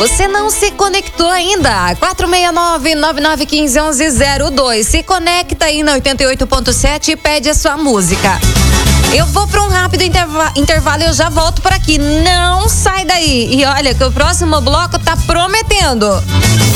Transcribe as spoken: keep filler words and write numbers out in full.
Você não se conectou ainda? quatro seis nove, nove nove um cinco, um um zero dois. Se conecta aí na oitenta e oito ponto sete e pede a sua música. Eu vou para um rápido interva- intervalo e eu já volto por aqui. Não sai daí. E olha que o próximo bloco tá prometendo.